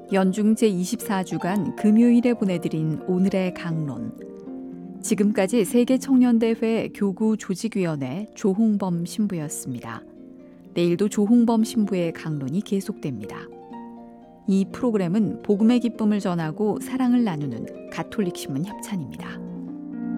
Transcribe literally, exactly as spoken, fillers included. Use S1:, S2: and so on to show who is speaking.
S1: 연중 제이십사 주간 금요일에 보내드린 오늘의 강론. 지금까지 세계청년대회 교구조직위원회 조홍범 신부였습니다. 내일도 조홍범 신부의 강론이 계속됩니다. 이 프로그램은 복음의 기쁨을 전하고 사랑을 나누는 가톨릭 신문 협찬입니다.